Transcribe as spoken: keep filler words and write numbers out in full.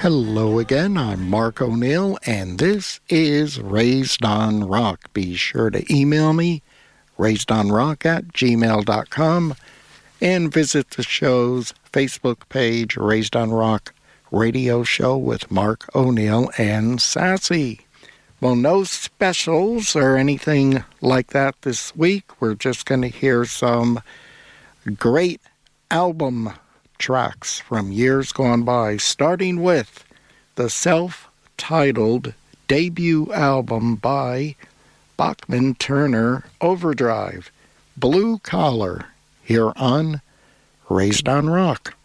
Hello again, I'm Mark O'Neill, and this is Raised on Rock. Be sure to email me, raisedonrock at gmail dot com, and visit the show's Facebook page, Raised on Rock Radio Show with Mark O'Neill and Sassy. Well, no specials or anything like that this week. We're just going to hear some great album tracks from years gone by, starting with the self-titled debut album by Bachman Turner Overdrive, Blue Collar, here on Raised on Rock.